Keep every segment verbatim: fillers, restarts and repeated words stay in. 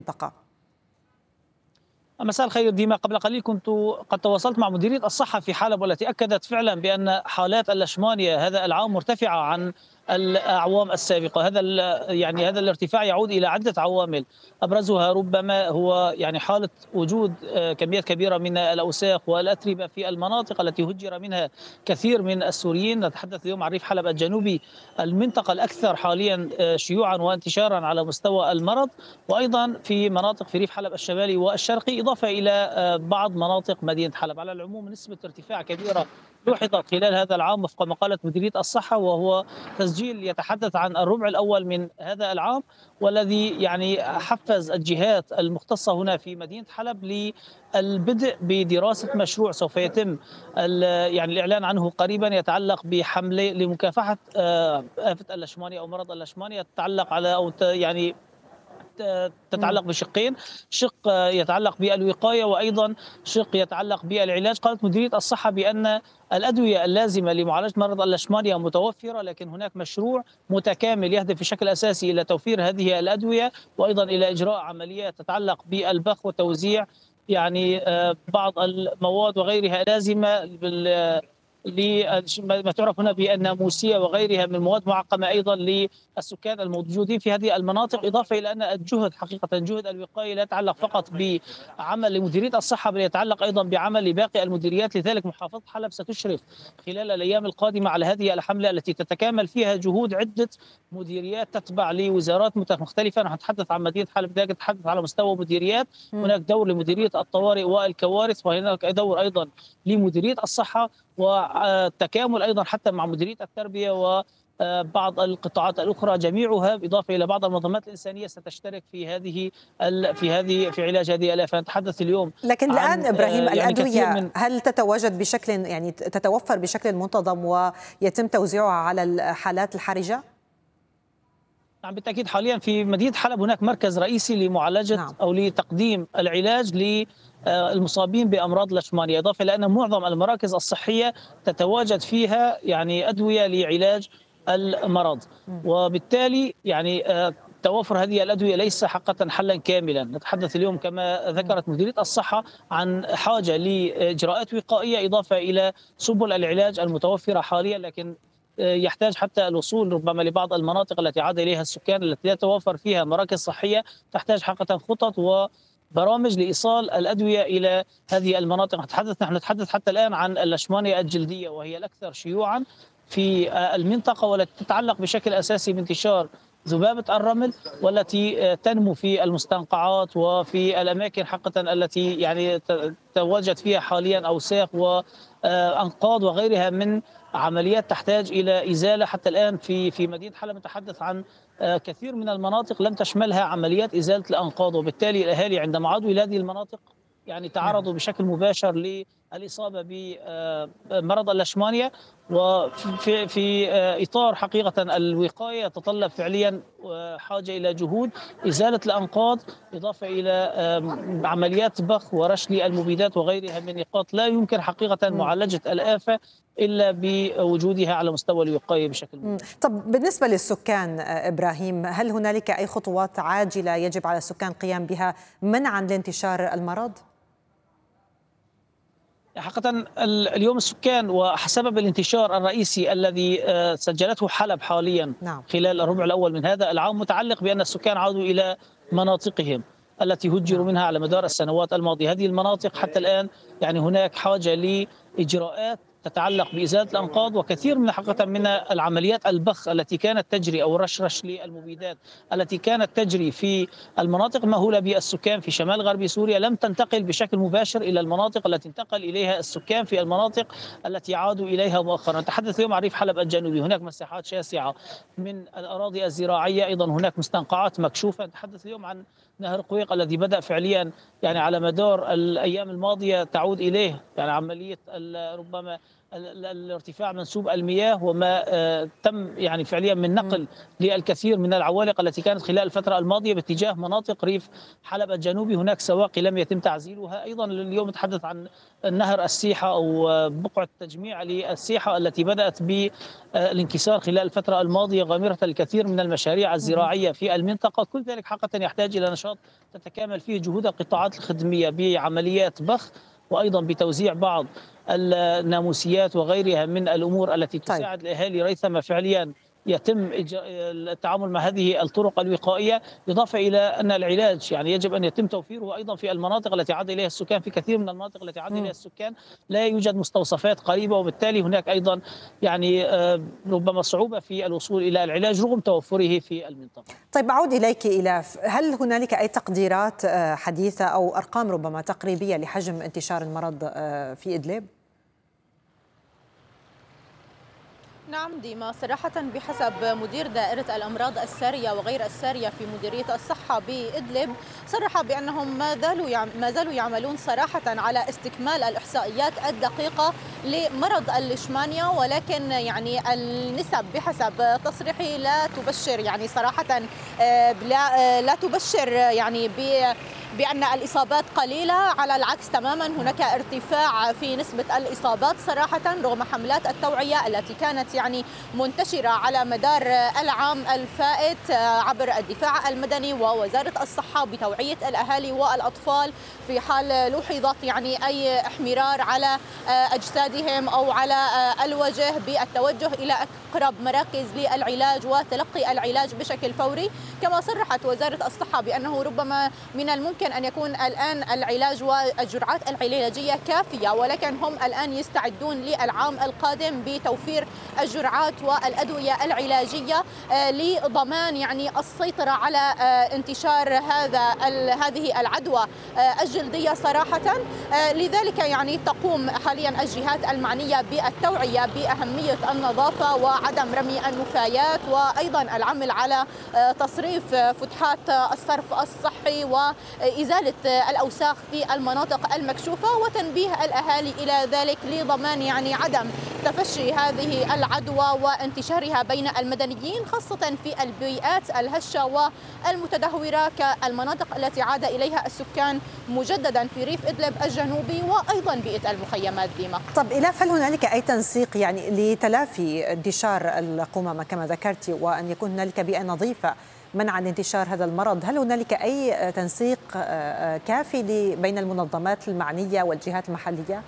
المنطقة. مساء الخير ديما. قبل قليل كنت قد تواصلت مع مديرية الصحة في حلب، والتي أكدت فعلا بأن حالات اللشمانيا هذا العام مرتفعة عن الأعوام السابقة. هذا يعني هذا الارتفاع يعود إلى عدة عوامل، أبرزها ربما هو يعني حالة وجود كميات كبيرة من الأوساخ والأتربة في المناطق التي هجر منها كثير من السوريين. نتحدث اليوم عن ريف حلب الجنوبي، المنطقة الأكثر حاليا شيوعا وانتشارا على مستوى المرض، وأيضا في مناطق في ريف حلب الشمالي والشرقي، إضافة إلى بعض مناطق مدينة حلب. على العموم نسبة ارتفاع كبيرة لوحظت خلال هذا العام وفق ما قالت مديرية الصحة، وهو تسجيل يتحدث عن الربع الأول من هذا العام، والذي يعني حفز الجهات المختصة هنا في مدينة حلب للبدء بدراسة مشروع سوف يتم يعني الإعلان عنه قريبا، يتعلق بحملة لمكافحة آفة اللشمانيا أو مرض اللشمانيا، تتعلق على أو يعني تتعلق بشقين، شق يتعلق بالوقاية وأيضا شق يتعلق بالعلاج. قالت مديرية الصحة بأن الأدوية اللازمة لمعالجة مرض اللشمانيا متوفرة، لكن هناك مشروع متكامل يهدف بشكل أساسي إلى توفير هذه الأدوية، وأيضا إلى إجراء عمليات تتعلق بالبخ وتوزيع يعني بعض المواد وغيرها لازمة لما تعرف هنا بالناموسية وغيرها من مواد معقمة أيضا للسكان الموجودين في هذه المناطق. إضافة إلى أن الجهد حقيقة جهد الوقاية لا يتعلق فقط بعمل لمديرية الصحة، بل يتعلق أيضا بعمل لباقي المديريات. لذلك محافظة حلب ستشرف خلال الأيام القادمة على هذه الحملة التي تتكامل فيها جهود عدة مديريات تتبع لوزارات مختلفة. نحن نتحدث عن مدينة حلب، ذلك نتحدث على مستوى مديريات، هناك دور لمديرية الطوارئ والكوارث، وهناك دور أيضا لمديرية الصحة، والتكامل أيضا حتى مع مديرية التربية وبعض القطاعات الأخرى جميعها، بالإضافة إلى بعض المنظمات الإنسانية ستشترك في هذه في هذه في علاج هذه الآفة. نتحدث اليوم لكن الآن إبراهيم يعني الأدوية من هل تتواجد بشكل يعني تتوفر بشكل منتظم ويتم توزيعها على الحالات الحرجة؟ نعم بالتأكيد. حاليا في مدينة حلب هناك مركز رئيسي لمعالجة نعم. أو لتقديم العلاج للمصابين بأمراض اللشمانيا، إضافة إلى أن معظم المراكز الصحية تتواجد فيها يعني أدوية لعلاج المرض، وبالتالي يعني توافر هذه الأدوية ليس حقا حلا كاملا. نتحدث اليوم كما ذكرت مديرية الصحة عن حاجة لإجراءات وقائية إضافة إلى سبل العلاج المتوفرة حاليا، لكن يحتاج حتى الوصول ربما لبعض المناطق التي عاد إليها السكان التي لا توفر فيها مراكز صحية، تحتاج حقا خطط وبرامج لإيصال الأدوية إلى هذه المناطق. نتحدث نحن نتحدث حتى الآن عن اللشمانيا الجلدية، وهي الأكثر شيوعا في المنطقة، والتي تتعلق بشكل أساسي بانتشار ذبابة الرمل، والتي تنمو في المستنقعات وفي الأماكن حقا التي يعني تواجد فيها حاليا أوساخ وأنقاض وغيرها من عمليات تحتاج إلى إزالة. حتى الآن في في مدينة حلب نتحدث عن كثير من المناطق لم تشملها عمليات إزالة الأنقاض، وبالتالي الأهالي عندما عادوا إلى هذه المناطق يعني تعرضوا بشكل مباشر للإصابة بمرض اللشمانيا. وفي في إطار حقيقة الوقاية يتطلب فعليا حاجة إلى جهود إزالة الأنقاض، إضافة إلى عمليات بخ ورش للمبيدات وغيرها من نقاط لا يمكن حقيقة معالجة الآفة إلا بوجودها على مستوى الوقاية بشكل مباشر. طب بالنسبة للسكان إبراهيم، هل هنالك أي خطوات عاجلة يجب على السكان القيام بها منعا لانتشار المرض؟ حقيقة اليوم السكان وسبب الانتشار الرئيسي الذي سجلته حلب حاليا نعم. خلال الربع الأول من هذا العام متعلق بأن السكان عادوا إلى مناطقهم التي هجروا منها على مدار السنوات الماضية. هذه المناطق حتى الآن يعني هناك حاجة لإجراءات تتعلق بإزالة الأنقاض، وكثير من حقيقة من العمليات البخ التي كانت تجري أو الرشرش للمبيدات التي كانت تجري في المناطق المأهولة بالسكان في شمال غرب سوريا لم تنتقل بشكل مباشر إلى المناطق التي انتقل إليها السكان في المناطق التي عادوا إليها مؤخرا. نتحدث اليوم عن ريف حلب الجنوبي، هناك مساحات شاسعة من الأراضي الزراعية، أيضا هناك مستنقعات مكشوفة. نتحدث اليوم عن نهر قويق الذي بدأ فعليا يعني على مدار الأيام الماضية تعود إليه يعني عملية ربما الارتفاع منسوب المياه وما تم يعني فعليا من نقل للكثير من العوالق التي كانت خلال الفترة الماضية باتجاه مناطق ريف حلب الجنوبي. هناك سواقي لم يتم تعزيلها. أيضا اليوم نتحدث عن نهر السيحة أو بقعة تجميع للسيحة التي بدأت بالانكسار خلال الفترة الماضية، غامرة الكثير من المشاريع الزراعية في المنطقة. كل ذلك حقيقة يحتاج إلى نشاط تتكامل فيه جهود القطاعات الخدمية بعمليات بخ، وأيضا بتوزيع بعض الناموسيات وغيرها من الأمور التي تساعد طيب. الأهالي ريثما فعليا يتم التعامل مع هذه الطرق الوقائية، إضافة إلى أن العلاج يعني يجب أن يتم توفيره أيضا في المناطق التي عاد إليها السكان. في كثير من المناطق التي عاد إليها السكان لا يوجد مستوصفات قريبة، وبالتالي هناك أيضا يعني ربما صعوبة في الوصول إلى العلاج رغم توفره في المنطقة. طيب أعود إليك إيلاف، هل هنالك أي تقديرات حديثة أو أرقام ربما تقريبية لحجم انتشار المرض في إدلب؟ نعم ديما، صراحة بحسب مدير دائرة الأمراض السارية وغير السارية في مديرية الصحة بإدلب، صرح بأنهم ما زالوا ما زالوا يعملون صراحة على استكمال الإحصائيات الدقيقة لمرض الليشمانيا، ولكن يعني النسب بحسب تصريحه لا تبشر يعني صراحة لا, لا تبشر يعني ب بأن الإصابات قليلة، على العكس تماما هناك ارتفاع في نسبة الإصابات صراحة رغم حملات التوعية التي كانت يعني منتشرة على مدار العام الفائت عبر الدفاع المدني ووزارة الصحة بتوعية الأهالي والأطفال في حال لوحظت يعني أي احمرار على أجسادهم أو على الوجه بالتوجه إلى أقرب مراكز للعلاج وتلقي العلاج بشكل فوري. كما صرحت وزارة الصحة بأنه ربما من الممكن أن يكون الآن العلاج والجرعات العلاجية كافية، ولكن هم الآن يستعدون للعام القادم بتوفير الجرعات والأدوية العلاجية لضمان يعني السيطرة على انتشار هذا هذه العدوى الجلدية صراحة. لذلك يعني تقوم حاليا الجهات المعنية بالتوعية بأهمية النظافة وعدم رمي النفايات، وأيضا العمل على تصريف فتحات الصرف الصحي وإزالة الأوساخ في المناطق المكشوفة، وتنبيه الأهالي إلى ذلك لضمان يعني عدم تفشي هذه العدوى وانتشارها بين المدنيين، خاصة في البيئات الهشة والمتدهورة كالمناطق التي عاد إليها السكان مجددا في ريف إدلب الجنوبي وأيضا بيئة المخيمات ديما. طب إلاف، هل هنالك أي تنسيق يعني لتلافي انتشار القمامة كما ذكرت وأن يكون هنالك بيئة نظيفة منعا لانتشار هذا المرض؟ هل هنالك أي تنسيق كافي بين المنظمات المعنية والجهات المحلية؟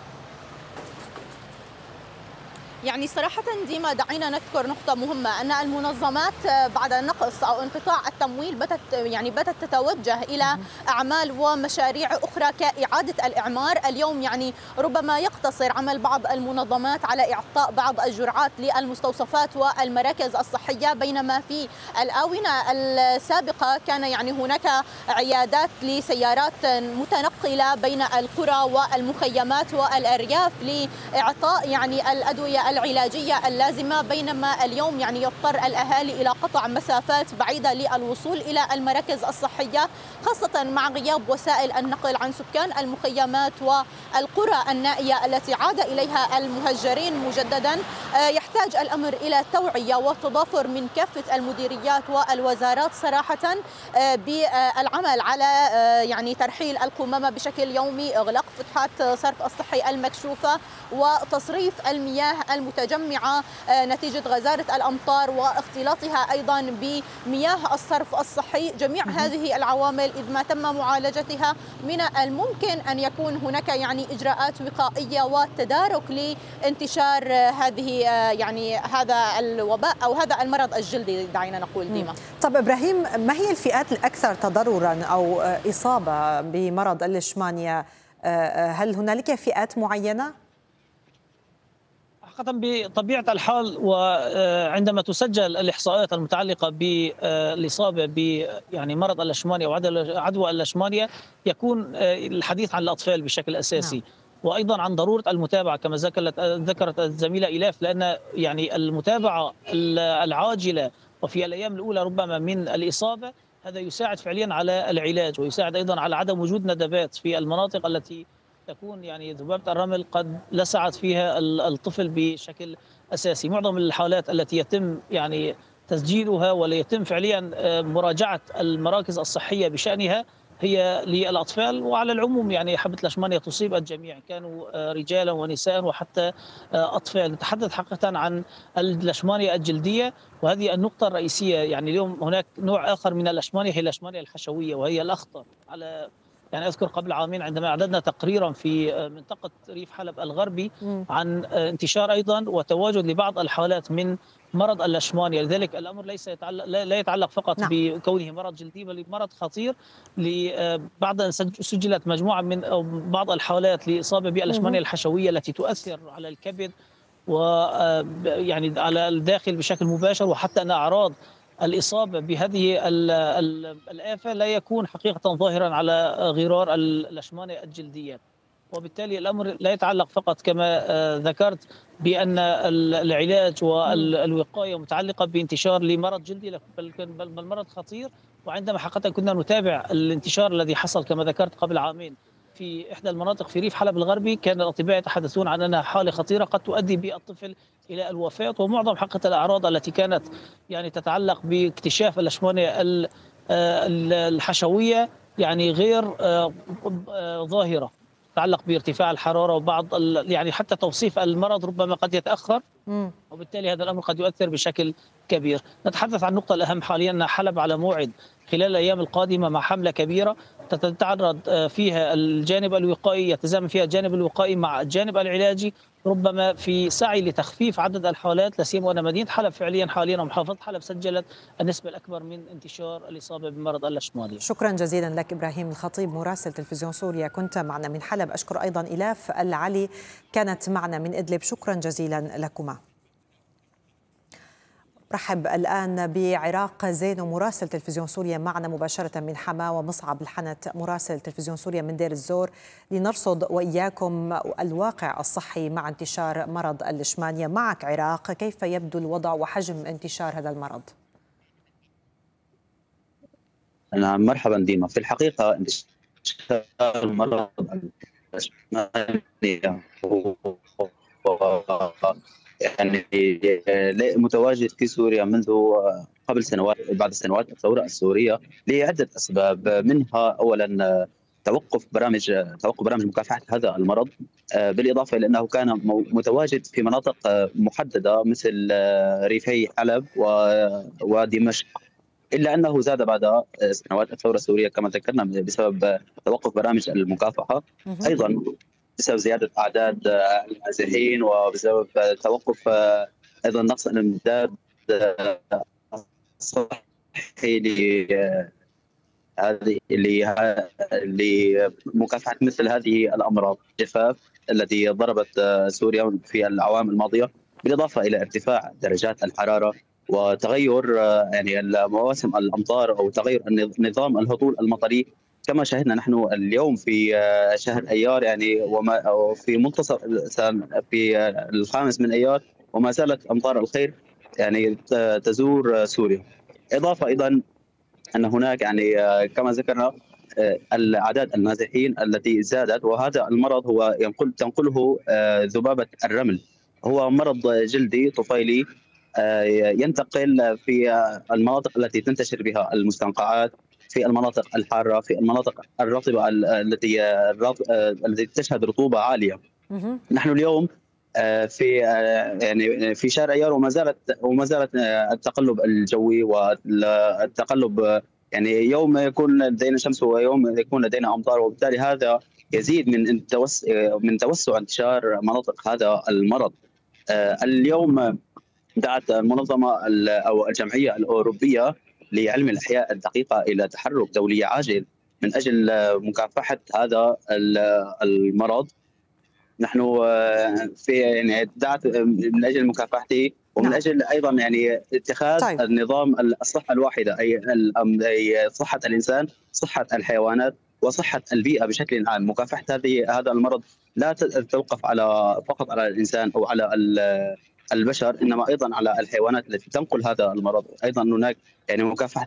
يعني صراحة ديما دعينا نذكر نقطة مهمة، أن المنظمات بعد نقص أو انقطاع التمويل بدأت يعني بدأت تتوجه إلى أعمال ومشاريع أخرى كإعادة الإعمار. اليوم يعني ربما يقتصر عمل بعض المنظمات على إعطاء بعض الجرعات للمستوصفات والمراكز الصحية، بينما في الآونة السابقة كان يعني هناك عيادات لسيارات متنقلة بين القرى والمخيمات والأرياف لإعطاء يعني الأدوية العلاجية اللازمة، بينما اليوم يعني يضطر الأهالي إلى قطع مسافات بعيدة للوصول إلى المراكز الصحية، خاصة مع غياب وسائل النقل عن سكان المخيمات والقرى النائية التي عاد إليها المهجرين مجددا. يحتاج الأمر إلى توعية وتضافر من كافة المديريات والوزارات صراحة بالعمل على يعني ترحيل القمامة بشكل يومي، إغلاق فتحات صرف الصحي المكشوفة، وتصريف المياه المتجمعة نتيجة غزارة الأمطار واختلاطها أيضا بمياه الصرف الصحي. جميع هذه العوامل إذ ما تم معالجتها من الممكن أن يكون هناك يعني إجراءات وقائية وتدارك لانتشار هذه يعني هذا الوباء أو هذا المرض الجلدي دعينا نقول ديما. طب إبراهيم، ما هي الفئات الأكثر تضررا أو إصابة بمرض الليشمانيا؟ هل هنالك فئات معينة؟ حقيقة بطبيعة الحال وعندما تسجل الإحصائيات المتعلقة بالإصابة ب يعني مرض الليشمانيا أو عدوى الليشمانيا يكون الحديث عن الأطفال بشكل أساسي. نعم. وأيضا عن ضرورة المتابعة كما ذكرت الزميلة إلاف، لأن يعني المتابعة العاجلة وفي الأيام الأولى ربما من الإصابة هذا يساعد فعليا على العلاج، ويساعد أيضا على عدم وجود ندبات في المناطق التي تكون يعني ذبابة الرمل قد لسعت فيها الطفل بشكل أساسي. معظم الحالات التي يتم يعني تسجيلها ولا يتم فعليا مراجعة المراكز الصحية بشأنها هي للأطفال، وعلى العموم يعني حبة الأشمانية تصيب الجميع، كانوا رجالا ونساء وحتى أطفال. نتحدث حقيقة عن الأشمانية الجلدية، وهذه النقطة الرئيسية. يعني اليوم هناك نوع آخر من الأشمانية هي الأشمانية الحشوية، وهي الأخطر. على يعني أذكر قبل عامين عندما أعددنا تقريرا في منطقة ريف حلب الغربي عن انتشار أيضا وتواجد لبعض الحالات من مرض اللشمانيا. لذلك الأمر ليس يتعلق لا يتعلق فقط نعم. بكونه مرض جلدي، بل مرض خطير. بعد أن سجلت مجموعة من أو بعض الحالات لإصابة باللشمانيا الحشوية التي تؤثر على الكبد ويعني على الداخل بشكل مباشر، وحتى أن أعراض الإصابة بهذه الآفة لا يكون حقيقة ظاهرا على غرار الأشمانة الجلدية. وبالتالي الأمر لا يتعلق فقط كما ذكرت بأن العلاج والوقاية متعلقة بانتشار لمرض جلدي، بل المرض خطير. وعندما حقيقة كنا نتابع الانتشار الذي حصل كما ذكرت قبل عامين في إحدى المناطق في ريف حلب الغربي، كان الأطباء يتحدثون عن أنها حالة خطيرة قد تؤدي بالطفل إلى الوفاة. ومعظم حقيقة الأعراض التي كانت يعني تتعلق باكتشاف الأشمانية الحشوية يعني غير ظاهرة، تتعلق بارتفاع الحرارة وبعض يعني حتى توصيف المرض ربما قد يتأخر، وبالتالي هذا الأمر قد يؤثر بشكل كبير. نتحدث عن النقطة الأهم حاليا أن حلب على موعد خلال الأيام القادمة مع حملة كبيرة تتعرض فيها الجانب الوقائي، يتزامن فيها الجانب الوقائي مع الجانب العلاجي، ربما في سعي لتخفيف عدد الحالات، لا سيما وأن مدينة حلب فعليا حاليا ومحافظة حلب سجلت النسبة الأكبر من انتشار الإصابة بمرض اللشمانية. شكرا جزيلا لك إبراهيم الخطيب مراسل تلفزيون سوريا، كنت معنا من حلب. أشكر أيضا إلاف العلي كانت معنا من إدلب، شكرا جزيلا لكما. رحب الآن بعراق زينو مراسل تلفزيون سوريا معنا مباشرة من حماة، ومصعب الحنت مراسل تلفزيون سوريا من دير الزور، لنرصد وإياكم الواقع الصحي مع انتشار مرض اللشمانيا. معك عراق، كيف يبدو الوضع وحجم انتشار هذا المرض؟ نعم مرحبا ديما. في الحقيقة انتشار المرض اللشمانيا يعني متواجد في سوريا منذ قبل سنوات، بعد سنوات الثورة السورية، لعدة أسباب. منها أولا توقف برامج توقف برامج مكافحة هذا المرض، بالإضافة إلى أنه كان متواجد في مناطق محددة مثل ريفي حلب ودمشق، إلا أنه زاد بعد سنوات الثورة السورية كما ذكرنا بسبب توقف برامج المكافحة، أيضا بسبب زيادة أعداد النازحين، وبسبب توقف أيضا نقص الإمداد الصحي لمكافحة مثل هذه الأمراض، الجفاف التي ضربت سوريا في الأعوام الماضية، بالإضافة إلى ارتفاع درجات الحرارة وتغير يعني مواسم الأمطار أو تغير نظام الهطول المطري، كما شاهدنا نحن اليوم في شهر أيار يعني وما في منتصف في الخامس من أيار، وما زالت أمطار الخير يعني تزور سوريا. إضافة أيضا أن هناك يعني كما ذكرنا الأعداد النازحين التي زادت، وهذا المرض هو ينقل تنقله ذبابة الرمل، هو مرض جلدي طفيلي ينتقل في المناطق التي تنتشر بها المستنقعات، في المناطق الحارة، في المناطق الرطبة التي التي تشهد رطوبة عالية. نحن اليوم في يعني في شهر أيار وما زالت وما زالت التقلب الجوي والتقلب، يعني يوم يكون لدينا شمس ويوم يكون لدينا أمطار، وبالتالي هذا يزيد من من توسع انتشار مناطق هذا المرض. اليوم دعت المنظمة أو الجمعية الأوروبية لعلم الأحياء الدقيقة إلى تحرك دولي عاجل من أجل مكافحة هذا المرض. نحن في يعني دعت من أجل مكافحته ومن نعم. أجل أيضا يعني اتخاذ طيب. النظام الصحة الواحدة، أي صحة الإنسان، صحة الحيوانات، وصحة البيئة بشكل عام. مكافحة هذه هذا المرض لا تتوقف على فقط على الإنسان أو على البشر، إنما أيضا على الحيوانات التي تنقل هذا المرض. أيضا هناك يعني مكافحة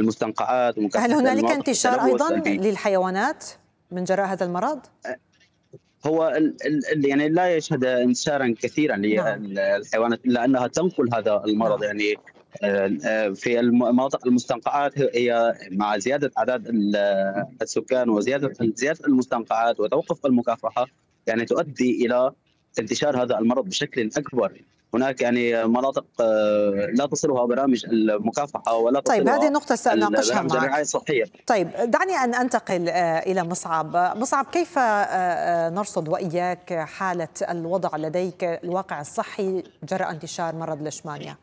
المستنقعات ومكافحة. هل هنالك انتشار أيضا للحيوانات من جراء هذا المرض؟ هو ال ال يعني لا يشهد انتشارا كثيرا نعم. للحيوانات الا انها تنقل هذا المرض. نعم. يعني آه، آه، في المناطق المستنقعات هي مع زياده اعداد ال- السكان وزياده زياده المستنقعات وتوقف المكافحه يعني تؤدي الى انتشار هذا المرض بشكل اكبر. هناك يعني مناطق آه، لا تصلها برامج المكافحه ولا طيب، هذه تصلها النقطة سأناقشها برامج الرعايه معك. الصحيه. طيب، دعني أن أنتقل آه، إلى مصعب. مصعب، كيف آه، آه، نرصد وإياك حالة الوضع لديك، الواقع الصحي جراء انتشار مرض ليشمانيا؟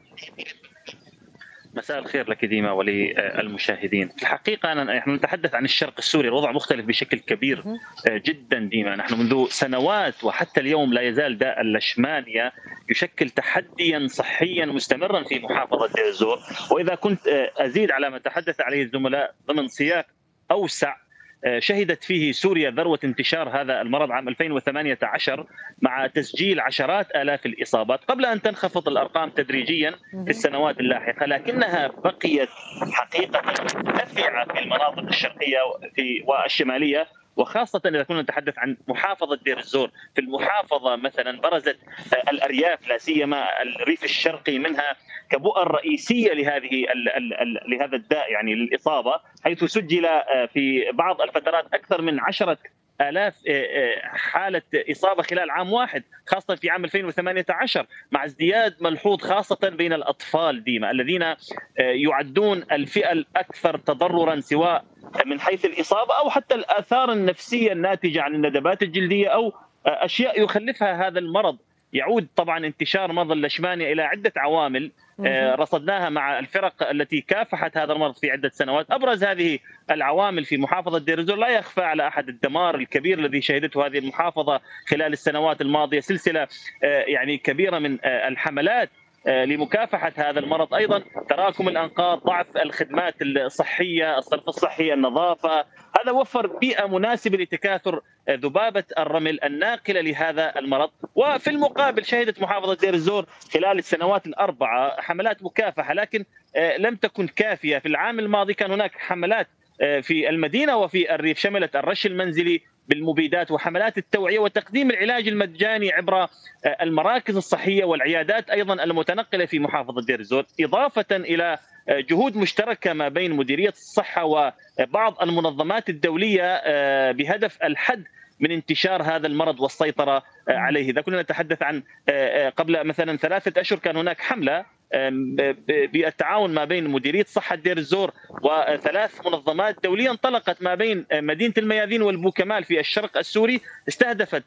مساء الخير لك ديما وللمشاهدين. في الحقيقة أنا نحن نتحدث عن الشرق السوري، الوضع مختلف بشكل كبير جدا ديما. نحن منذ سنوات وحتى اليوم لا يزال داء اللشمانيا يشكل تحديا صحيا مستمرا في محافظة دير الزور. وإذا كنت أزيد على ما تحدث عليه الزملاء ضمن سياق أوسع، شهدت فيه سوريا ذروة انتشار هذا المرض عام ألفين وثمانية عشر مع تسجيل عشرات آلاف الإصابات قبل أن تنخفض الأرقام تدريجيا في السنوات اللاحقة، لكنها بقيت حقيقة مرتفعة في المناطق الشرقية في والشمالية، وخاصة إذا كنا نتحدث عن محافظة دير الزور. في المحافظة مثلا برزت الأرياف لا سيما الريف الشرقي منها كبؤر رئيسية لهذه ال ال ال لهذا الداء، يعني للإصابة، حيث سجل في بعض الفترات أكثر من عشرة آلاف حالة إصابة خلال عام واحد، خاصة في عام ألفين وثمانية عشر، مع ازدياد ملحوظ خاصة بين الأطفال ديما الذين يعدون الفئة الأكثر تضررا سواء من حيث الإصابة أو حتى الآثار النفسية الناتجة عن الندبات الجلدية أو أشياء يخلفها هذا المرض. يعود طبعا انتشار مرض اللشمانيا إلى عدة عوامل رصدناها مع الفرق التي كافحت هذا المرض في عدة سنوات. أبرز هذه العوامل في محافظة دير الزور لا يخفى على أحد الدمار الكبير الذي شهدته هذه المحافظة خلال السنوات الماضية، سلسلة يعني كبيرة من الحملات لمكافحة هذا المرض، أيضا تراكم الأنقاض، ضعف الخدمات الصحية، الصرف الصحي، النظافة. هذا وفر بيئة مناسبة لتكاثر ذبابة الرمل الناقلة لهذا المرض. وفي المقابل شهدت محافظة دير الزور خلال السنوات الأربعة حملات مكافحة، لكن لم تكن كافية. في العام الماضي كان هناك حملات في المدينة وفي الريف شملت الرش المنزلي بالمبيدات وحملات التوعية وتقديم العلاج المجاني عبر المراكز الصحية والعيادات أيضا المتنقلة في محافظة دير الزور، إضافة إلى جهود مشتركة ما بين مديرية الصحة وبعض المنظمات الدولية بهدف الحد من انتشار هذا المرض والسيطرة عليه. إذا كنا نتحدث عن قبل مثلا ثلاثة أشهر كان هناك حملة بالتعاون ما بين مديرية صحة دير الزور وثلاث منظمات دولية انطلقت ما بين مدينة الميادين والبوكمال في الشرق السوري، استهدفت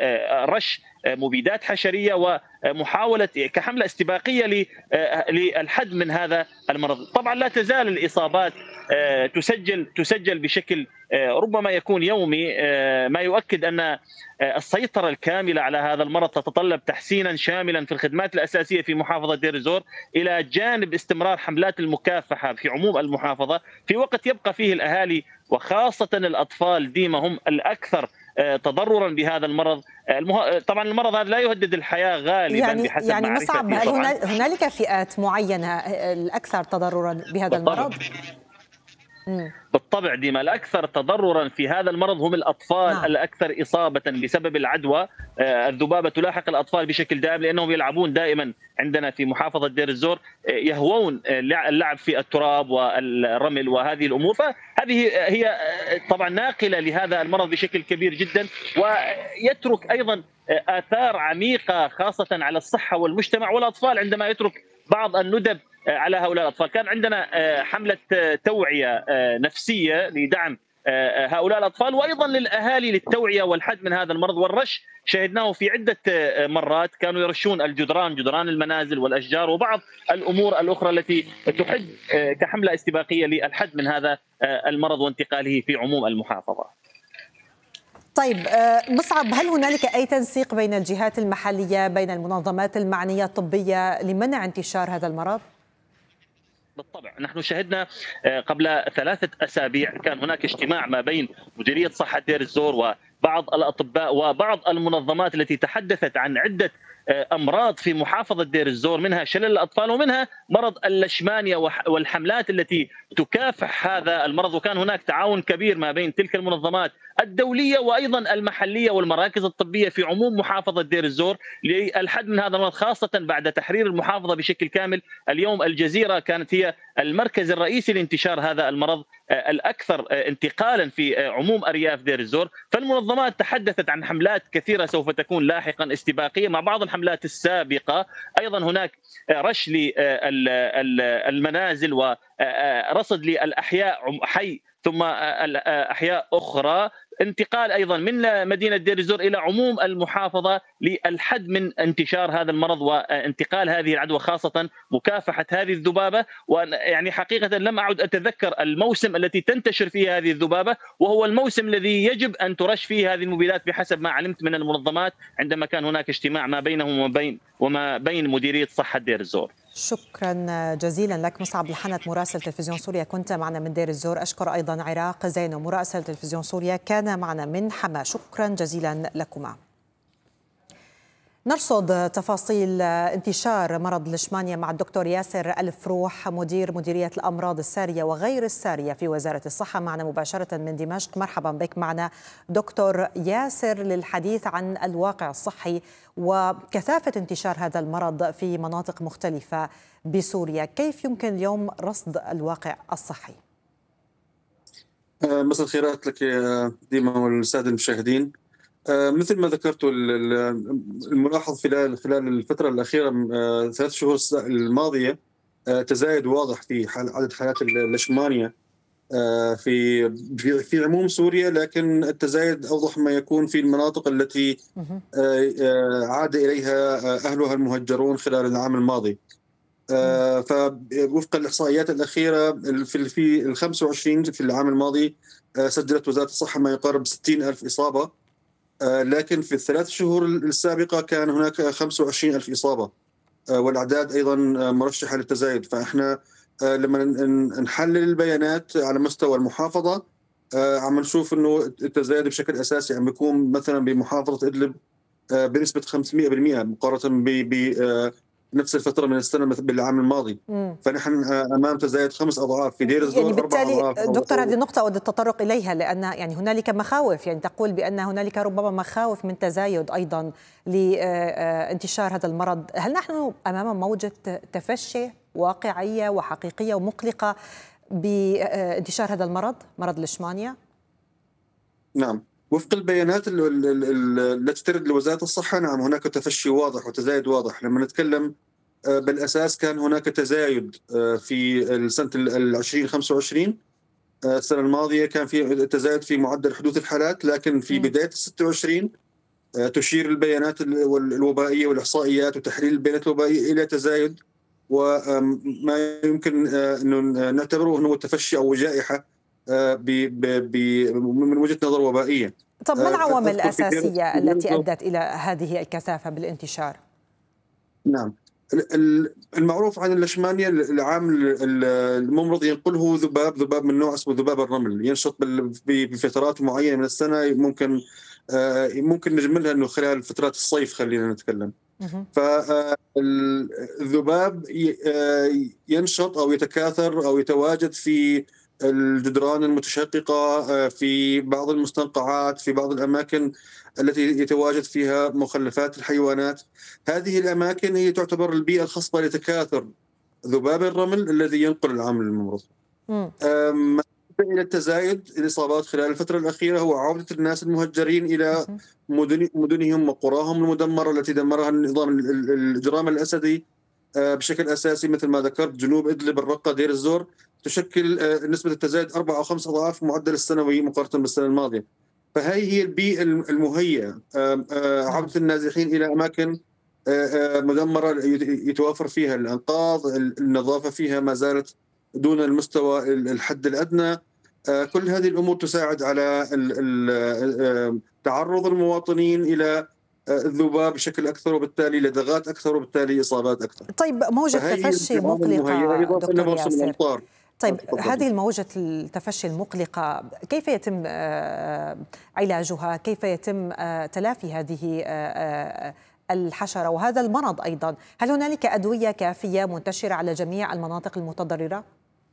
رش مبيدات حشرية ومحاولة كحملة استباقية للحد من هذا المرض. طبعا لا تزال الإصابات تسجل تسجل بشكل ربما يكون يومي، ما يؤكد أن السيطرة الكاملة على هذا المرض تتطلب تحسينا شاملا في الخدمات الأساسية في محافظة دير الزور، إلى جانب استمرار حملات المكافحة في عموم المحافظة في وقت يبقى فيه الأهالي وخاصة الأطفال ديما هم الأكثر تضررا بهذا المرض. المه... طبعا المرض هذا لا يهدد الحياة غالبا يعني بحسب يعني مصعب، هل طبعاً. هنالك فئات معينة الأكثر تضررا بهذا بالطبع. المرض؟ مم. بالطبع ديما الأكثر تضررا في هذا المرض هم الأطفال. نعم. الأكثر إصابة بسبب العدوى. الذبابة تلاحق الأطفال بشكل دائم لأنهم يلعبون دائما عندنا في محافظة دير الزور، يهوون اللعب في التراب والرمل وهذه الأمور، فهذه هي طبعا ناقلة لهذا المرض بشكل كبير جدا، ويترك أيضا آثار عميقة خاصة على الصحة والمجتمع والأطفال عندما يترك بعض الندب على هؤلاء الأطفال. كان عندنا حملة توعية نفسية لدعم هؤلاء الأطفال وأيضا للأهالي للتوعية والحد من هذا المرض، والرش شهدناه في عدة مرات، كانوا يرشون الجدران جدران المنازل والأشجار وبعض الأمور الأخرى التي تحد كحملة استباقية للحد من هذا المرض وانتقاله في عموم المحافظة. طيب مصعب، هل هنالك أي تنسيق بين الجهات المحلية بين المنظمات المعنية الطبية لمنع انتشار هذا المرض؟ بالطبع نحن شهدنا قبل ثلاثة أسابيع كان هناك اجتماع ما بين مديرية صحة دير الزور بعض الأطباء وبعض المنظمات التي تحدثت عن عدة أمراض في محافظة دير الزور، منها شلل الأطفال ومنها مرض اللشمانيا، والحملات التي تكافح هذا المرض. وكان هناك تعاون كبير ما بين تلك المنظمات الدولية وأيضا المحلية والمراكز الطبية في عموم محافظة دير الزور للحد من هذا المرض، خاصة بعد تحرير المحافظة بشكل كامل. اليوم الجزيرة كانت هي المركز الرئيسي لانتشار هذا المرض الأكثر انتقالا في عموم أرياف دير الزور. فالمنظمات تحدثت عن حملات كثيرة سوف تكون لاحقا استباقية مع بعض الحملات السابقة. أيضا هناك رش للمنازل ورصد للأحياء حي ثم أحياء أخرى، انتقال أيضا من مدينة دير الزور إلى عموم المحافظة للحد من انتشار هذا المرض وانتقال هذه العدوى، خاصة مكافحة هذه الذبابة. ويعني حقيقة لم أعد أتذكر الموسم التي تنتشر فيه هذه الذبابة، وهو الموسم الذي يجب أن ترش فيه هذه المبيدات بحسب ما علمت من المنظمات عندما كان هناك اجتماع ما بينهم وما بين وما بين مديرية صحة دير الزور. شكرا جزيلا لك مصعب الحنت مراسل تلفزيون سوريا، كنت معنا من دير الزور. أشكر أيضا عراق زينو مراسل تلفزيون سوريا كان معنا من حما. شكرا جزيلا لكما. نرصد تفاصيل انتشار مرض اللشمانيا مع الدكتور ياسر الفروح مدير مديرية الأمراض السارية وغير السارية في وزارة الصحة، معنا مباشرة من دمشق. مرحبا بك معنا دكتور ياسر للحديث عن الواقع الصحي وكثافة انتشار هذا المرض في مناطق مختلفة بسوريا. كيف يمكن اليوم رصد الواقع الصحي؟ مساء الخيرات لك ديما والسادة المشاهدين. مثل ما ذكرت الملاحظ خلال خلال الفترة الأخيرة ثلاث شهور الماضية تزايد واضح في عدد حالات اللشمانيا في في عموم سوريا، لكن التزايد أوضح ما يكون في المناطق التي عاد إليها أهلها المهجرون خلال العام الماضي. فوفق الإحصائيات الأخيرة في في ال خمسة وعشرين في العام الماضي سجلت وزارة الصحة ما يقارب ستين ألف إصابة، لكن في الثلاث شهور السابقة كان هناك خمسة وعشرين ألف إصابة، والأعداد أيضا مرشحة للتزايد. فإحنا لما نحلل البيانات على مستوى المحافظة عم نشوف أنه التزايد بشكل أساسي عم بيكون مثلا بمحافظة إدلب بنسبة خمسمئة بالمئة مقارنة ب نفس الفترة من السنة بالعام الماضي. مم. فنحن أمام تزايد خمس أضعاف في دير الزور، يعني بالتالي دكتور هذه النقطة أود التطرق إليها، لأن يعني هنالك مخاوف، يعني تقول بأن هنالك ربما مخاوف من تزايد أيضا لانتشار هذا المرض. هل نحن أمام موجة تفشي واقعية وحقيقية ومقلقة بانتشار هذا المرض، مرض اللشمانيا؟ نعم، وفق البيانات التي ترد لوزارة الصحة نعم هناك تفشي واضح وتزايد واضح. لما نتكلم بالأساس كان هناك تزايد في السنة العشرين خمسة وعشرين، السنة الماضية كان في تزايد في معدل حدوث الحالات، لكن في بداية الستة وعشرين تشير البيانات الوبائية والإحصائيات وتحليل البيانات الوبائية إلى تزايد، وما يمكن أن نعتبره أنه تفشي أو جائحة من وجهة نظر وبائية. طب ما العوامل الأساسية التي أدت إلى هذه الكثافة بالانتشار؟ نعم، المعروف عن اللشمانيا العامل الممرض ينقله ذباب ذباب من نوع اسمه ذباب الرمل، ينشط بفترات معينة من السنة، ممكن ممكن نجملها أنه خلال فترات الصيف خلينا نتكلم. فالذباب ينشط أو يتكاثر أو يتواجد في الجدران المتشققة، في بعض المستنقعات، في بعض الأماكن التي يتواجد فيها مخلفات الحيوانات. هذه الأماكن هي تعتبر البيئة الخصبة لتكاثر ذباب الرمل الذي ينقل العامل الممرض. إلى التزايد الإصابات خلال الفترة الأخيرة هو عودة الناس المهجرين إلى مدن مدنهم وقراهم المدمرة التي دمرها النظام الإجرام الأسدي بشكل أساسي، مثل ما ذكرت جنوب إدلب، الرقة، دير الزور، تشكل نسبة التزايد أربعة أو خمس أضعاف معدل السنوي مقارنة بالسنة الماضية. فهي هي البيئة المهيئة، عودة النازحين إلى أماكن مدمرة يتوافر فيها الأنقاض، النظافة فيها ما زالت دون المستوى الحد الأدنى. كل هذه الأمور تساعد على تعرض المواطنين إلى الذباب بشكل أكثر، وبالتالي لدغات أكثر، وبالتالي إصابات أكثر. طيب موجة تفشي مقلقة دكتور ياسر، طيب هذه الموجة التفشي المقلقة كيف يتم علاجها؟ كيف يتم تلافي هذه الحشرة وهذا المرض أيضا؟ هل هنالك أدوية كافية منتشرة على جميع المناطق المتضررة؟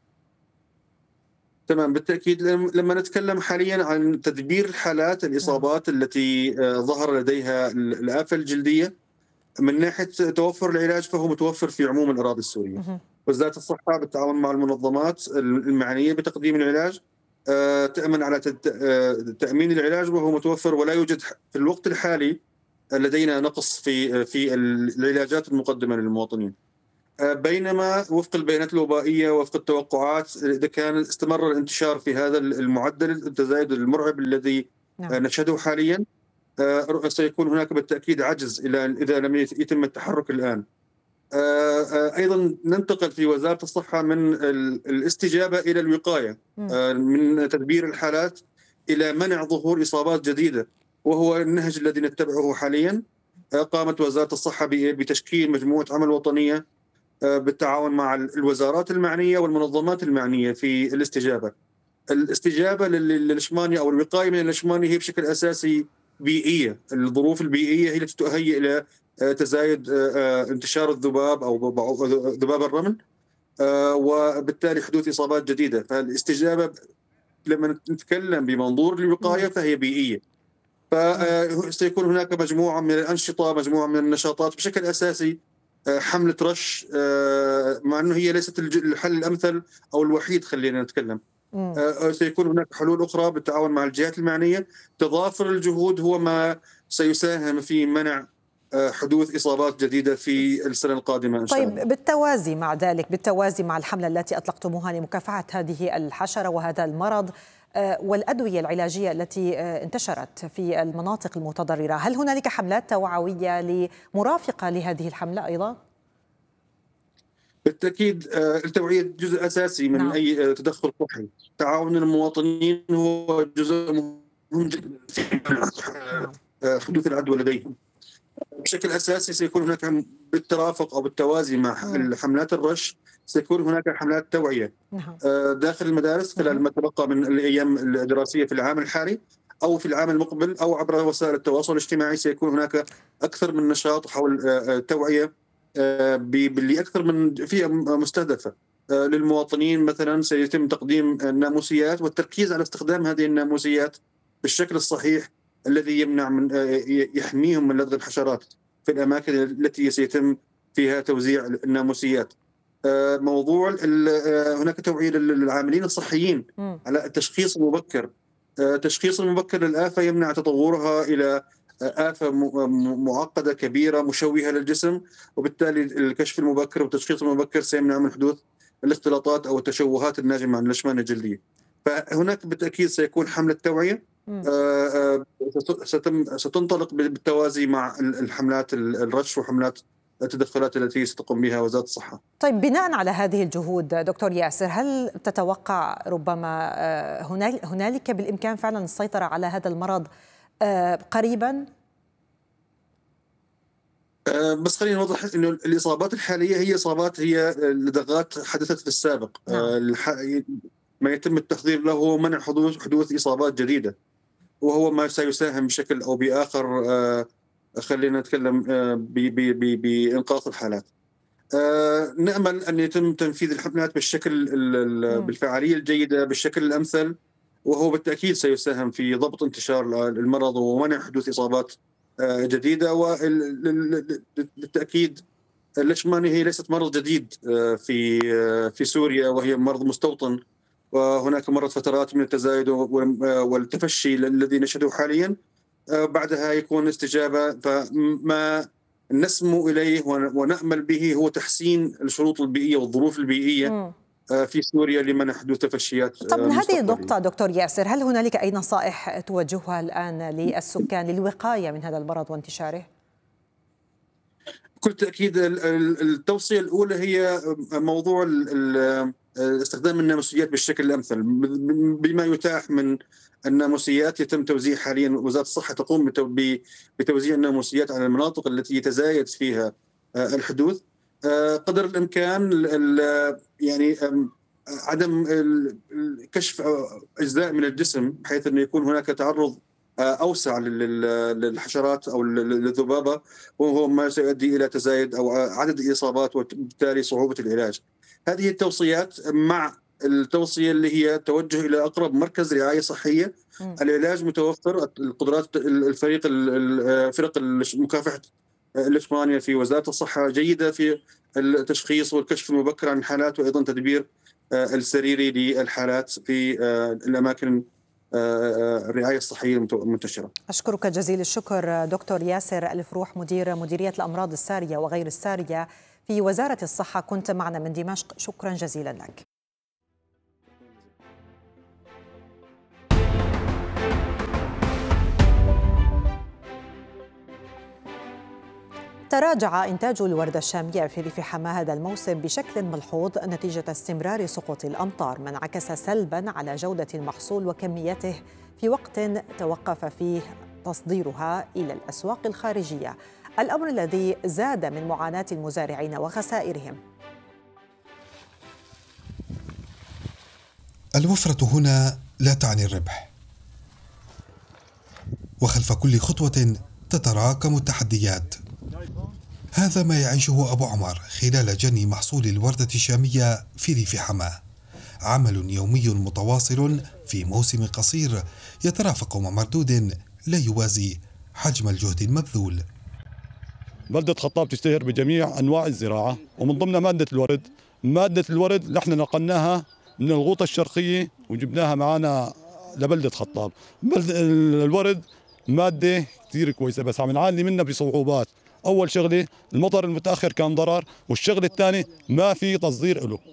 تمام، بالتأكيد. لما نتكلم حاليا عن تدبير الحالات الإصابات التي ظهر لديها الآفة الجلدية من ناحية توفر العلاج، فهو متوفر في عموم الأراضي السورية. وزارة الصحة بالتعاون مع المنظمات المعنية بتقديم العلاج تأمن على تأمين العلاج، وهو متوفر، ولا يوجد في الوقت الحالي لدينا نقص في في العلاجات المقدمة للمواطنين. بينما وفق البيانات الوبائية وفق التوقعات، إذا كان استمر الانتشار في هذا المعدل التزايد المرعب الذي نعم. نشهده حاليا، سيكون هناك بالتأكيد عجز إلى إذا لم يتم التحرك الآن. أيضا ننتقل في وزارة الصحة من الاستجابة إلى الوقاية، من تدبير الحالات إلى منع ظهور إصابات جديدة، وهو النهج الذي نتبعه حاليا. قامت وزارة الصحة بتشكيل مجموعة عمل وطنية بالتعاون مع الوزارات المعنية والمنظمات المعنية في الاستجابة. الاستجابة للإشمانيا أو الوقاية من الإشمانيا هي بشكل أساسي بيئية. الظروف البيئية هي التي تؤهي إلى تزايد انتشار الذباب أو ذباب الرمل، وبالتالي حدوث إصابات جديدة. فالاستجابة لما نتكلم بمنظور الوقاية فهي بيئية. فسيكون هناك مجموعة من الأنشطة، مجموعة من النشاطات بشكل أساسي. حملة رش، مع أنه هي ليست الحل الأمثل أو الوحيد، خلينا نتكلم. سيكون هناك حلول أخرى بالتعاون مع الجهات المعنية. تضافر الجهود هو ما سيساهم في منع حدوث إصابات جديدة في السنة القادمة إن شاء الله. طيب بالتوازي مع ذلك، بالتوازي مع الحملة التي أطلقتموها لمكافحة هذه الحشرة وهذا المرض والأدوية العلاجية التي انتشرت في المناطق المتضررة، هل هنالك حملات توعوية لمرافقة لهذه الحملة أيضا؟ بالتأكيد التوعية جزء أساسي من نعم. أي تدخل صحي. تعاون المواطنين هو جزء مهم جدا في حدوث العدوى لديهم. بشكل أساسي سيكون هناك بالترافق أو بالتوازي مع حملات الرش، سيكون هناك حملات توعية داخل المدارس خلال ما تبقى من الأيام الدراسية في العام الحالي أو في العام المقبل، أو عبر وسائل التواصل الاجتماعي. سيكون هناك أكثر من نشاط حول التوعية بأكثر من فئة مستهدفة للمواطنين. مثلا سيتم تقديم الناموسيات والتركيز على استخدام هذه الناموسيات بالشكل الصحيح الذي يمنع من يحميهم من لدغ الحشرات في الأماكن التي سيتم فيها توزيع الناموسيات. موضوع هناك توعية للعاملين الصحيين على التشخيص المبكر. التشخيص المبكر للآفة يمنع تطورها إلى آفة معقدة كبيرة مشوهة للجسم، وبالتالي الكشف المبكر والتشخيص المبكر سيمنع من حدوث الاختلاطات أو التشوهات الناجمة عن الأشمان الجلدية. فهناك بالتأكيد سيكون حملة توعية ستنطلق بالتوازي مع الحملات الرش وحملات التدخلات التي ستقوم بها وزارة الصحة. طيب بناء على هذه الجهود دكتور ياسر، هل تتوقع ربما هنالك بالإمكان فعلا السيطرة على هذا المرض قريبا؟ بس خلينا نوضح انه الاصابات الحاليه هي اصابات هي لدغات حدثت في السابق. نعم. ما يتم التحضير له منع حدوث حدوث اصابات جديده، وهو ما سيساهم بشكل او باخر خلينا نتكلم بانقاص الحالات. نامل ان يتم تنفيذ الحملات بالشكل بالفعاليه الجيده بالشكل الامثل، وهو بالتأكيد سيساهم في ضبط انتشار المرض ومنع حدوث إصابات جديدة. وبالتأكيد الإشمانيا هي ليست مرض جديد في في سوريا، وهي مرض مستوطن، وهناك مرت فترات من التزايد والتفشي الذي نشهده حاليا. بعدها يكون استجابة. فما نسمو إليه ونأمل به هو تحسين الشروط البيئية والظروف البيئية م. في سوريا لمنع حدوث تفشيات. طب من هذه النقطة دكتور ياسر، هل هنالك أي نصائح توجهها الآن للسكان للوقاية من هذا المرض وانتشاره؟ بكل تأكيد التوصية الأولى هي موضوع استخدام الناموسيات بالشكل الأمثل. بما يتاح من الناموسيات يتم توزيع حاليا، وزارة الصحة تقوم بتوزيع الناموسيات على المناطق التي يتزايد فيها الحدوث قدر الإمكان. يعني عدم كشف أجزاء من الجسم بحيث أنه يكون هناك تعرض أوسع للحشرات أو للذبابة، وهو ما سيؤدي إلى تزايد أو عدد الإصابات وبالتالي صعوبة العلاج. هذه التوصيات مع التوصية اللي هي التوجه إلى أقرب مركز رعاية صحية. م. العلاج متوفر، القدرات الفريق فرق مكافحة الليشمانيا في وزارة الصحة جيدة في التشخيص والكشف المبكر عن الحالات، وأيضا تدبير السريري للحالات في الأماكن الرعاية الصحية المنتشرة. أشكرك جزيل الشكر دكتور ياسر الفروح، مدير مديرية الأمراض السارية وغير السارية في وزارة الصحة، كنت معنا من دمشق، شكرا جزيلا لك. تراجع إنتاج الوردة الشامية في ريف حماة هذا الموسم بشكل ملحوظ نتيجة استمرار سقوط الأمطار، ما انعكس سلباً على جودة المحصول وكميته في وقت توقف فيه تصديرها إلى الأسواق الخارجية، الأمر الذي زاد من معاناة المزارعين وخسائرهم. الوفرة هنا لا تعني الربح، وخلف كل خطوة تتراكم التحديات. هذا ما يعيشه أبو عمر خلال جني محصول الوردة الشامية في ريف حماة، عمل يومي متواصل في موسم قصير يترافق مع مردود لا يوازي حجم الجهد المبذول. بلدة خطاب تشتهر بجميع أنواع الزراعة، ومن ضمن مادة الورد. مادة الورد نحن نقلناها من الغوطة الشرقية وجبناها معنا لبلدة خطاب. الورد مادة كثير كويسة، بس عم نعاني منها بصعوبات. أول شغلة المطر المتأخر كان ضرر، والشغلة الثانية ما في تصدير له.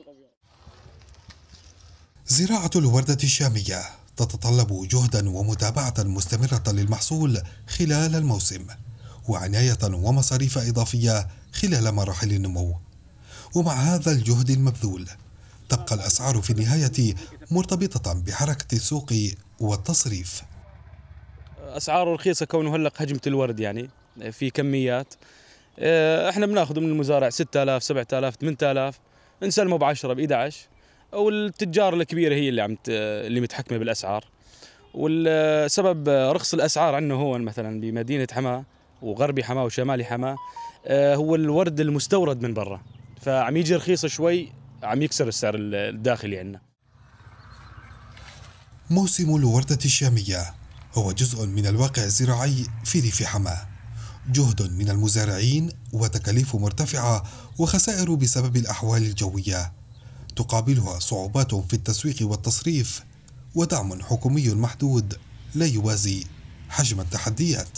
زراعة الوردة الشامية تتطلب جهدا ومتابعة مستمرة للمحصول خلال الموسم، وعناية ومصاريف إضافية خلال مراحل النمو. ومع هذا الجهد المبذول تبقى الأسعار في النهاية مرتبطة بحركة السوق والتصريف. أسعاره رخيصة كونه هلق هجمة الورد، يعني في كميات احنا بناخذه من المزارع ستة آلاف سبعة آلاف ثمانية آلاف، نسلمه بعشرة بإحدى عشر، والتجار الكبيرة هي اللي عم اللي متحكمة بالأسعار. والسبب رخص الأسعار عندنا هون مثلا بمدينة حماة وغربي حماة وشمالي حماة هو الورد المستورد من برا، فعم يجي رخيص شوي، عم يكسر السعر الداخلي عندنا. موسم الوردة الشامية هو جزء من الواقع الزراعي في ريف حماة، جهد من المزارعين وتكاليف مرتفعة وخسائر بسبب الأحوال الجوية، تقابلها صعوبات في التسويق والتصريف، ودعم حكومي محدود لا يوازي حجم التحديات.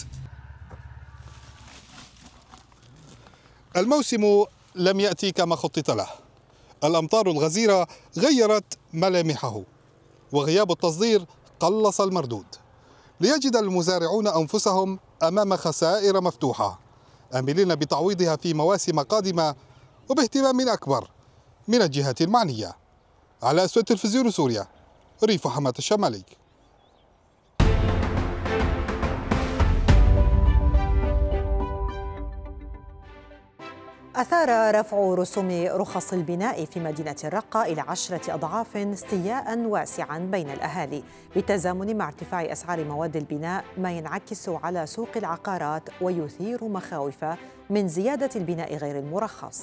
الموسم لم يأتي كما خطط له، الأمطار الغزيرة غيرت ملامحه، وغياب التصدير قلص المردود، ليجد المزارعون أنفسهم أمام خسائر مفتوحة آملين بتعويضها في مواسم قادمة وباهتمام أكبر من الجهات المعنية. على أسود تلفزيون سوريا، ريف حماة الشمالي. أثار رفع رسوم رخص البناء في مدينة الرقة إلى عشرة أضعاف استياء واسعا بين الأهالي، بالتزامن مع ارتفاع أسعار مواد البناء، ما ينعكس على سوق العقارات ويثير مخاوف من زيادة البناء غير المرخص.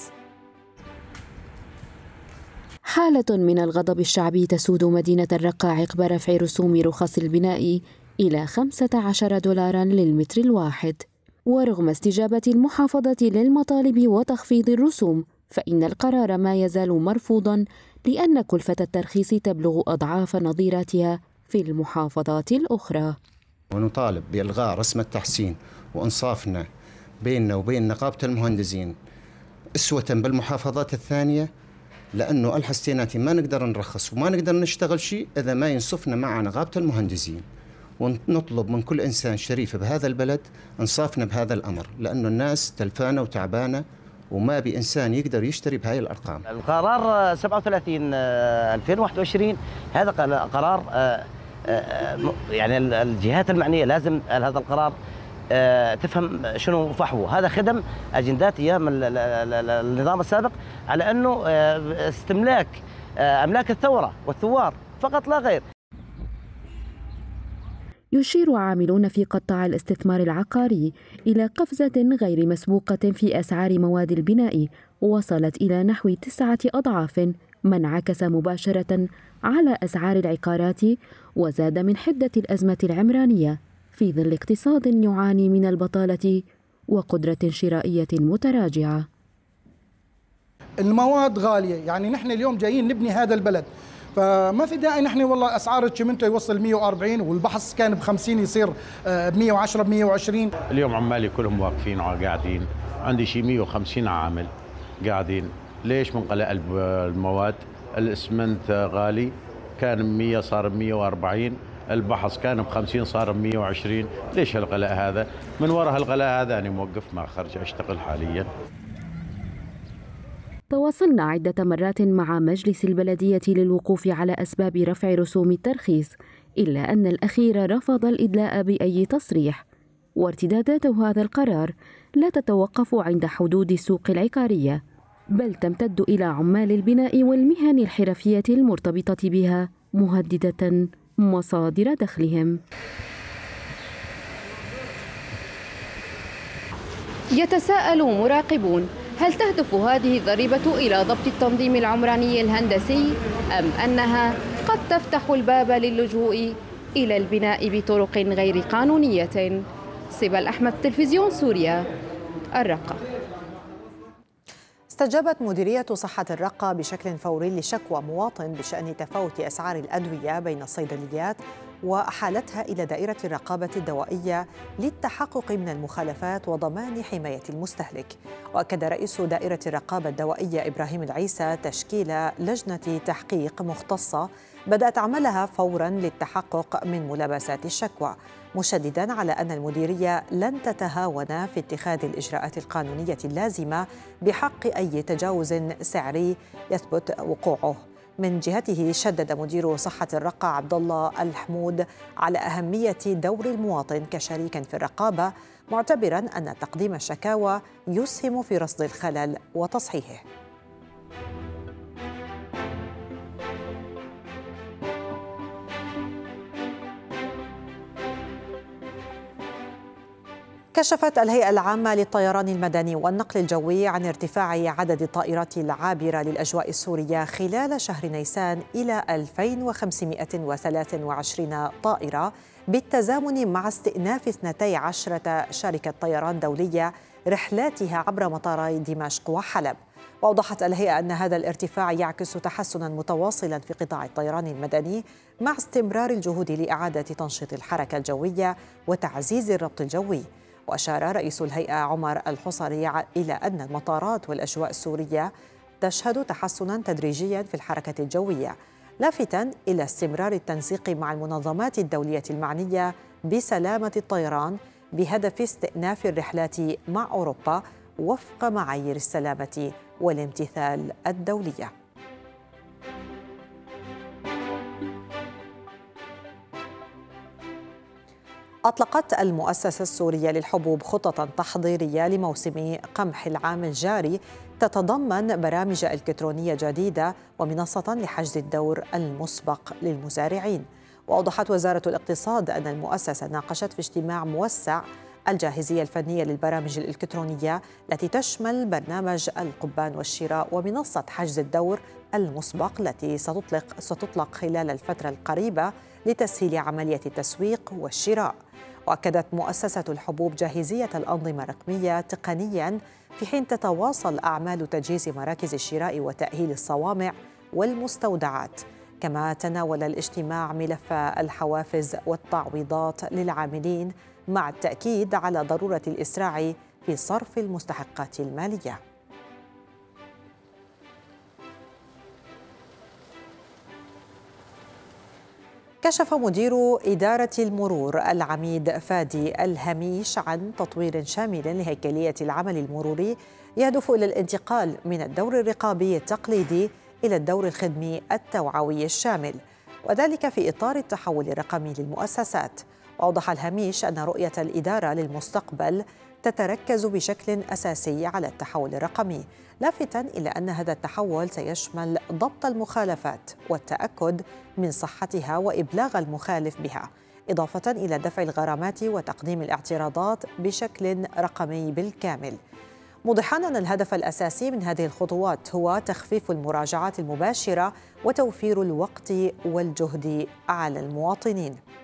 حالة من الغضب الشعبي تسود مدينة الرقة عقب رفع رسوم رخص البناء إلى خمسة عشر دولاراً للمتر الواحد. ورغم استجابة المحافظة للمطالب وتخفيض الرسوم، فإن القرار ما يزال مرفوضاً، لأن كلفة الترخيص تبلغ أضعاف نظيراتها في المحافظات الأخرى. ونطالب بإلغاء رسم التحسين وإنصافنا بيننا وبين نقابة المهندسين أسوة بالمحافظات الثانية، لأنه الحسيناتي ما نقدر نرخص وما نقدر نشتغل شيء إذا ما ينصفنا مع نقابة المهندسين. ونطلب من كل إنسان شريف بهذا البلد انصافنا بهذا الأمر، لأنه الناس تلفانة وتعبانة وما بإنسان يقدر يشتري بهاي الأرقام. القرار سبعة وثلاثين ألفين وواحد وعشرين هذا قرار يعني الجهات المعنية لازم هذا القرار تفهم شنو فحوه. هذا خدم أجندات أيام النظام السابق على أنه استملاك أملاك الثورة والثوار فقط لا غير. يشير عاملون في قطاع الاستثمار العقاري إلى قفزة غير مسبوقة في أسعار مواد البناء وصلت إلى نحو تسعة أضعاف، ما انعكس مباشرة على أسعار العقارات وزاد من حدة الأزمة العمرانية في ظل اقتصاد يعاني من البطالة وقدرة شرائية متراجعة. المواد غالية، يعني نحن اليوم جايين نبني هذا البلد، فما في داعي نحن والله اسعار الشمنتو يوصل مئة وأربعين والبحث كان ب خمسين يصير ب مئة وعشرة ب مئة وعشرين. اليوم عمالي كلهم واقفين وقاعدين، عندي شي مئة وخمسين عامل قاعدين. ليش؟ من غلاء المواد. الاسمنت غالي، كان مئة صار ب مئة وأربعين، البحث كان ب خمسين صار ب مئة وعشرين. ليش هالغلاء هذا؟ من وراء هالغلاء هذا انا موقف ما خرج اشتغل حاليا. تواصلنا عدة مرات مع مجلس البلدية للوقوف على أسباب رفع رسوم الترخيص، إلا أن الأخير رفض الإدلاء بأي تصريح، وارتدادات هذا القرار لا تتوقف عند حدود السوق العقارية، بل تمتد إلى عمال البناء والمهن الحرفية المرتبطة بها، مهددة مصادر دخلهم. يتساءل مراقبون: هل تهدف هذه الضريبة إلى ضبط التنظيم العمراني الهندسي، أم أنها قد تفتح الباب للجوء إلى البناء بطرق غير قانونية؟ سبل أحمد، تلفزيون سوريا، الرقة. استجابت مديرية صحة الرقة بشكل فوري لشكوى مواطن بشأن تفاوت أسعار الأدوية بين الصيدليات، وأحالتها إلى دائرة الرقابة الدوائية للتحقق من المخالفات وضمان حماية المستهلك. وأكد رئيس دائرة الرقابة الدوائية إبراهيم العيسى تشكيل لجنة تحقيق مختصة بدأت عملها فوراً للتحقق من ملابسات الشكوى، مشدداً على أن المديرية لن تتهاون في اتخاذ الإجراءات القانونية اللازمة بحق أي تجاوز سعري يثبت وقوعه. من جهته شدد مدير صحة الرقة عبد الله الحمود على أهمية دور المواطن كشريك في الرقابة، معتبراً أن تقديم الشكاوى يسهم في رصد الخلل وتصحيحه. كشفت الهيئة العامة للطيران المدني والنقل الجوي عن ارتفاع عدد الطائرات العابرة للأجواء السورية خلال شهر نيسان إلى ألفين وخمسمئة وثلاثة وعشرين طائرة، بالتزامن مع استئناف اثنتي عشرة شركة طيران دولية رحلاتها عبر مطاري دمشق وحلب. وأوضحت الهيئة أن هذا الارتفاع يعكس تحسناً متواصلاً في قطاع الطيران المدني، مع استمرار الجهود لإعادة تنشيط الحركة الجوية وتعزيز الربط الجوي. وأشار رئيس الهيئة عمر الحصري إلى أن المطارات والأجواء السورية تشهد تحسناً تدريجياً في الحركة الجوية، لافتاً إلى استمرار التنسيق مع المنظمات الدولية المعنية بسلامة الطيران بهدف استئناف الرحلات مع أوروبا وفق معايير السلامة والامتثال الدولية. أطلقت المؤسسة السورية للحبوب خططاً تحضيرية لموسم قمح العام الجاري تتضمن برامج إلكترونية جديدة ومنصة لحجز الدور المسبق للمزارعين. وأوضحت وزارة الاقتصاد أن المؤسسة ناقشت في اجتماع موسع الجاهزية الفنية للبرامج الإلكترونية التي تشمل برنامج القبان والشراء ومنصة حجز الدور المسبق التي ستطلق, ستطلق خلال الفترة القريبة لتسهيل عملية التسويق والشراء. وأكدت مؤسسة الحبوب جاهزية الأنظمة الرقمية تقنياً، في حين تتواصل أعمال تجهيز مراكز الشراء وتأهيل الصوامع والمستودعات. كما تناول الاجتماع ملف الحوافز والتعويضات للعاملين، مع التأكيد على ضرورة الإسراع في صرف المستحقات المالية. كشف مدير إدارة المرور العميد فادي الهميش عن تطوير شامل لهيكلية العمل المروري يهدف إلى الانتقال من الدور الرقابي التقليدي إلى الدور الخدمي التوعوي الشامل، وذلك في إطار التحول الرقمي للمؤسسات. وأوضح الهميش أن رؤية الإدارة للمستقبل تتركز بشكل أساسي على التحول الرقمي، لافتاً إلى أن هذا التحول سيشمل ضبط المخالفات والتأكد من صحتها وإبلاغ المخالف بها، إضافة إلى دفع الغرامات وتقديم الاعتراضات بشكل رقمي بالكامل. موضحاً أن الهدف الأساسي من هذه الخطوات هو تخفيف المراجعات المباشرة وتوفير الوقت والجهد على المواطنين.